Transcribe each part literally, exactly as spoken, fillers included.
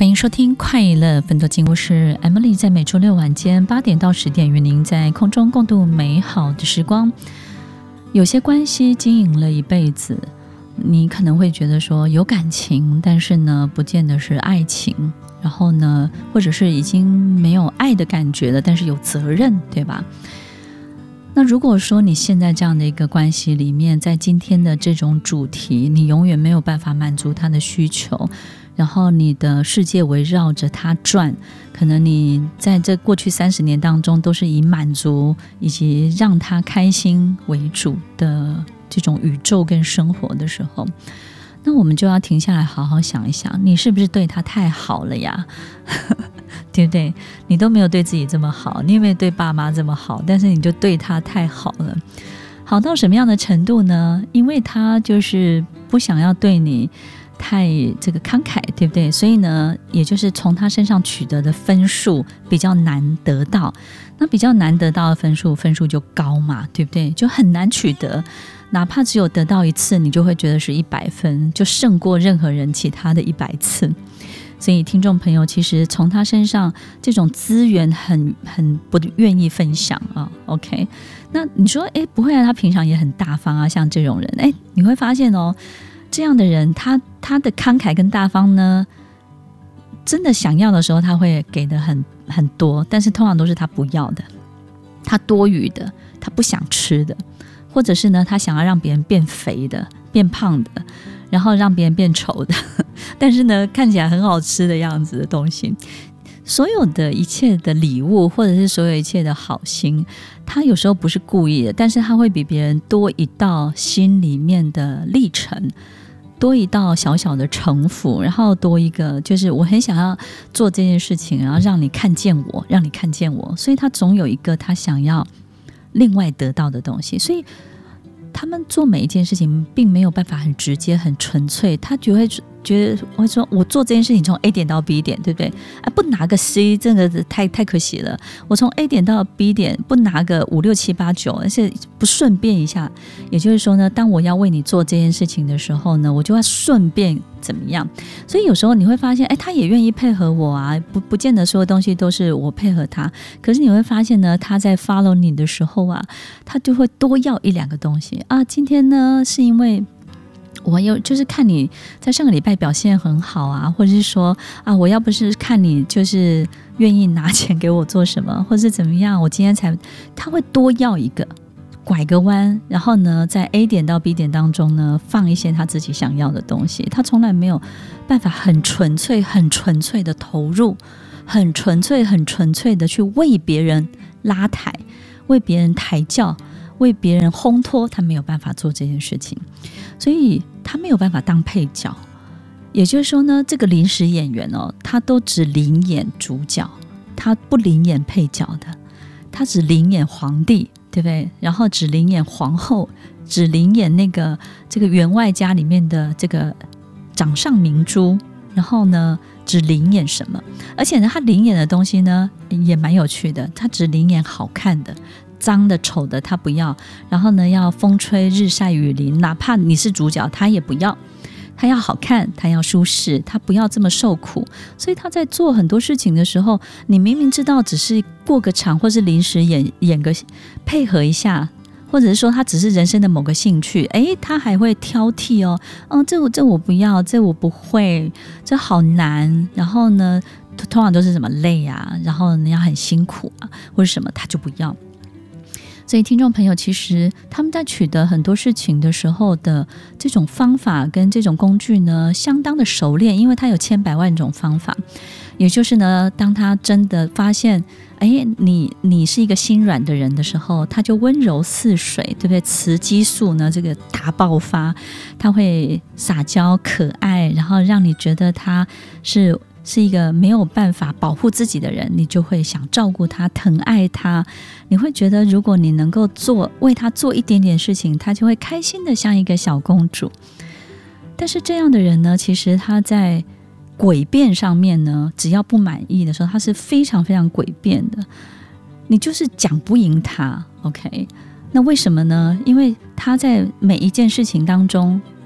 欢迎收听快乐分多金，我是 Emily， 在每周六晚间八点到十点与您在空中共度美好的时光。有些关系经营了一辈子，你可能会觉得说有感情，但是呢不见得是爱情，然后呢或者是已经没有爱的感觉了，但是有责任，对吧？那如果说你现在这样的一个关系里面，在今天的这种主题，你永远没有办法满足他的需求，然后你的世界围绕着他转，可能你在这过去三十年当中都是以满足以及让他开心为主的这种宇宙跟生活的时候，那我们就要停下来好好想一想，你是不是对他太好了呀？对不对？你都没有对自己这么好，你也没有对爸妈这么好，但是你就对他太好了。好到什么样的程度呢？因为他就是不想要对你太这个慷慨，对不对？所以呢，也就是从他身上取得的分数比较难得到，那比较难得到的分数，分数就高嘛，对不对？就很难取得，哪怕只有得到一次，你就会觉得是一百分，就胜过任何人其他的一百次。所以听众朋友，其实从他身上这种资源很很不愿意分享啊。OK， 那你说，哎，不会啊，他平常也很大方啊，像这种人，哎，你会发现哦，这样的人，他他的慷慨跟大方呢，真的想要的时候，他会给的很很多，但是通常都是他不要的，他多余的，他不想吃的，或者是呢，他想要让别人变肥的、变胖的，然后让别人变丑的，但是呢，看起来很好吃的样子的东西。所有的一切的礼物，或者是所有一切的好心，他有时候不是故意的，但是他会比别人多一道心里面的历程，多一道小小的城府，然后多一个就是我很想要做这件事情，然后让你看见我，让你看见我，所以他总有一个他想要另外得到的东西。所以他们做每一件事情并没有办法很直接很纯粹，他就会觉得我会说我做这件事情从 A 点到 B 点，对不对？啊，不拿个 C 这个太太可惜了，我从 A 点到 B 点不拿个五六七八九，而且不顺便一下，也就是说呢，当我要为你做这件事情的时候呢，我就要顺便怎么样。所以有时候你会发现，哎，他也愿意配合我啊，不不见得所有东西都是我配合他，可是你会发现呢，他在 follow 你的时候啊，他就会多要一两个东西啊。今天呢，是因为我有就是看你在上个礼拜表现很好啊，或者是说啊，我要不是看你就是愿意拿钱给我做什么，或者是怎么样，我今天才他会多要一个，拐个弯，然后呢，在 A 点到 B 点当中呢，放一些他自己想要的东西。他从来没有办法很纯粹、很纯粹的投入，很纯粹、很纯粹的去为别人拉抬，为别人抬轿，为别人烘托，他没有办法做这件事情，所以他没有办法当配角。也就是说呢，这个临时演员哦，他都只领演主角，他不领演配角的，他只领演皇帝，对不对？然后只领演皇后，只领演那个这个员外家里面的这个掌上明珠，然后呢，只领演什么？而且呢，他领演的东西呢也蛮有趣的，他只领演好看的。脏的丑的他不要，然后呢要风吹日晒雨淋，哪怕你是主角他也不要，他要好看，他要舒适，他不要这么受苦。所以他在做很多事情的时候，你明明知道只是过个场，或是临时演演个配合一下，或者是说他只是人生的某个兴趣，诶，他还会挑剔哦，哦，这我这我不要，这我不会，这好难，然后呢通常都是什么累啊，然后你要很辛苦啊，或者什么他就不要。所以听众朋友，其实他们在取得很多事情的时候的这种方法跟这种工具呢，相当的熟练，因为他有千百万种方法。也就是呢，当他真的发现，哎，你你是一个心软的人的时候，他就温柔似水，对不对？雌激素呢，这个大爆发，他会撒娇可爱，然后让你觉得他是。是一个没有办法保护自己的人，你就会想照顾他、疼爱他。你会觉得，如果你能够做为他做一点点事情，他就会开心的像一个小公主。但是这样的人呢，其实他在诡辩上面呢，只要不满意的时候，他是非常非常诡辩的。你就是讲不赢他 ，OK？ 那为什么呢？因为他在每一件事情当中，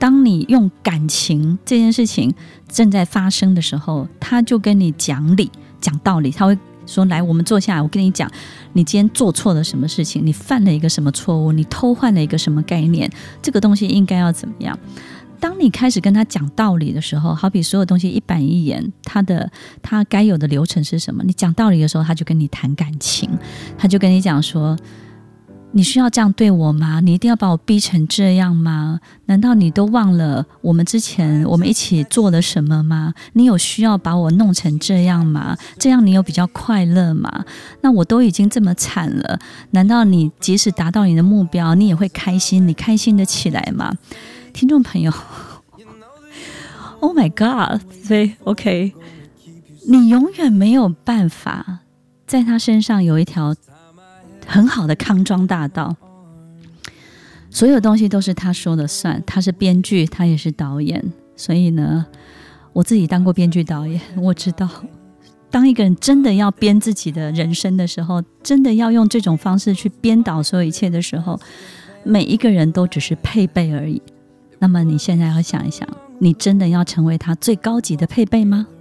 当你用感情这件事情正在发生的时候，他就跟你讲理讲道理，他会说来我们坐下来，我跟你讲你今天做错了什么事情，你犯了一个什么错误，你偷换了一个什么概念，这个东西应该要怎么样。当你开始跟他讲道理的时候，好比所有东西一板一眼，他的他该有的流程是什么，你讲道理的时候他就跟你谈感情，他就跟你讲说你需要这样对我吗？你一定要把我逼成这样吗？难道你都忘了我们之前我们一起做了什么吗？你有需要把我弄成这样吗？这样你有比较快乐吗？那我都已经这么惨了，难道你即使达到你的目标你也会开心？你开心得起来吗？听众朋友 Oh my God， 所以 OK， 你永远没有办法在他身上有一条很好的康庄大道，所有东西都是他说了算，他是编剧，他也是导演。所以呢，我自己当过编剧导演，我知道当一个人真的要编自己的人生的时候，真的要用这种方式去编导所有一切的时候，每一个人都只是配备而已。那么你现在要想一想，你真的要成为他最高级的配备吗？